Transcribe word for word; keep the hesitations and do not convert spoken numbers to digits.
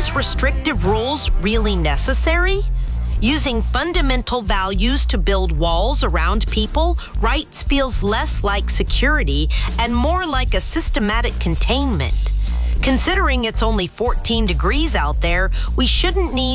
those restrictive rules really necessary? Using fundamental values to build walls around people, rights feels less like security and more like a systematic containment. Considering it's only fourteen degrees out there, we shouldn't need